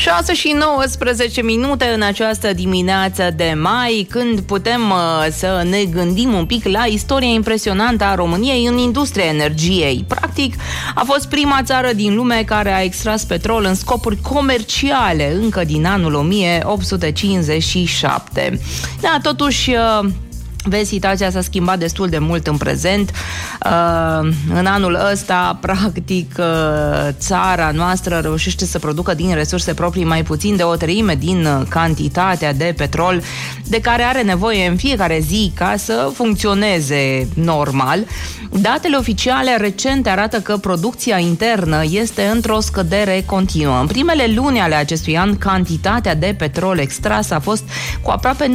6:19 în această dimineață de mai, când putem să ne gândim un pic la istoria impresionantă a României în industria energiei. Practic, a fost prima țară din lume care a extras petrol în scopuri comerciale încă din anul 1857. Da, totuși, vezi, situația s-a schimbat destul de mult în prezent. În anul ăsta, practic, țara noastră reușește să producă din resurse proprii mai puțin de o treime din cantitatea de petrol de care are nevoie în fiecare zi ca să funcționeze normal. Datele oficiale recente arată că producția internă este într-o scădere continuă. În primele luni ale acestui an, cantitatea de petrol extras a fost cu aproape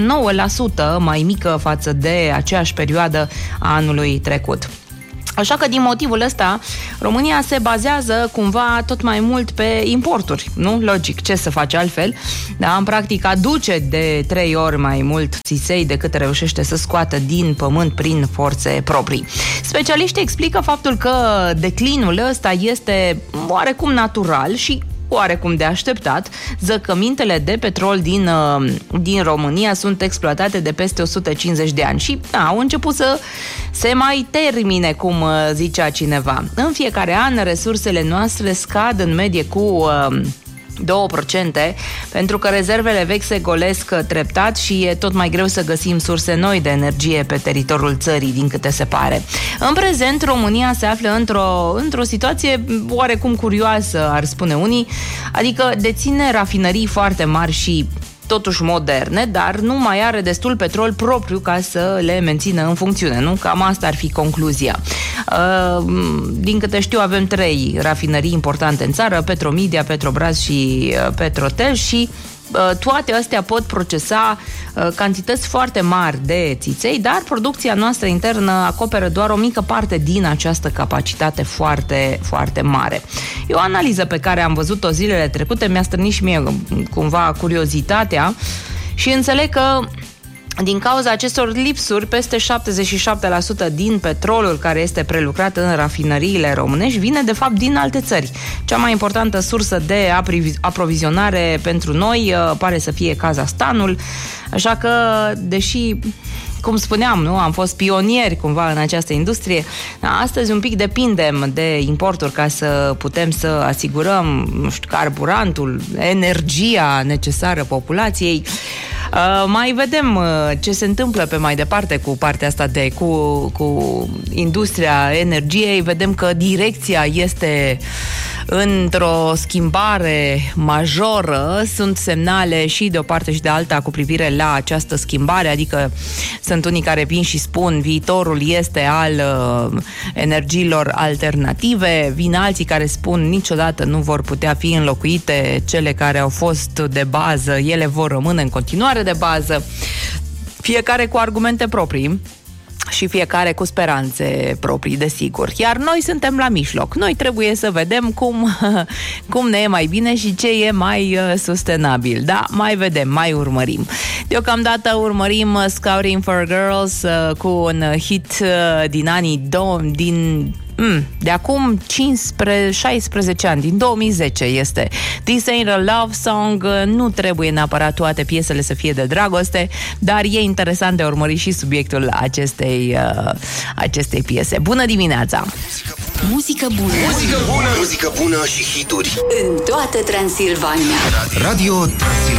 9% mai mică față de aceeași perioadă a anului trecut. Așa că din motivul ăsta, România se bazează cumva tot mai mult pe importuri, nu? Logic, ce să face altfel? Da, în practic aduce de 3 ori mai mult țisei decât reușește să scoată din pământ prin forțe proprii. Specialiștii explică faptul că declinul ăsta este oarecum natural și oarecum de așteptat. Zăcămintele de petrol din România sunt exploatate de peste 150 de ani și au început să se mai termine, cum zicea cineva. În fiecare an, resursele noastre scad în medie cu 2%, pentru că rezervele vechi se golesc treptat și e tot mai greu să găsim surse noi de energie pe teritoriul țării, din câte se pare. În prezent, România se află într-o situație oarecum curioasă, ar spune unii, adică deține rafinării foarte mari și totuși moderne, dar nu mai are destul petrol propriu ca să le mențină în funcțiune, nu? Cam asta ar fi concluzia. Din câte știu, avem 3 rafinării importante în țară, Petromedia, Petrobras și Petrotel, și toate astea pot procesa cantități foarte mari de țiței, dar producția noastră internă acoperă doar o mică parte din această capacitate foarte, foarte mare. E o analiză pe care am văzut-o zilele trecute, mi-a strânit și mie cumva curiozitatea și înțeleg că din cauza acestor lipsuri, peste 77% din petrolul care este prelucrat în rafinăriile românești vine de fapt din alte țări. Cea mai importantă sursă de aprovizionare pentru noi pare să fie Kazahstanul, așa că, deși, cum spuneam, nu, am fost pionieri cumva în această industrie, astăzi un pic depindem de importuri ca să putem să asigurăm, nu știu, carburantul, energia necesară populației. Mai vedem ce se întâmplă pe mai departe cu partea asta cu industria energiei. Vedem că direcția este într-o schimbare majoră. Sunt semnale și de o parte și de alta cu privire la această schimbare, adică sunt unii care vin și spun viitorul este al energiilor alternative, vin alții care spun niciodată nu vor putea fi înlocuite cele care au fost de bază, ele vor rămâne în continuare de bază, fiecare cu argumente proprii și fiecare cu speranțe proprii, desigur. Iar noi suntem la mijloc. Noi trebuie să vedem cum ne e mai bine și ce e mai sustenabil. Da, mai vedem, mai urmărim. Deocamdată urmărim Scouting for Girls cu un hit din anii de acum 16 ani, din 2010 este. This Ain't a Love Song. Nu trebuie neapărat toate piesele să fie de dragoste, dar e interesant de urmărit și subiectul acestei piese. Bună dimineața! Muzică bună! Muzică bună! Muzică bună și hituri în toată Transilvania. Radio Transilvania.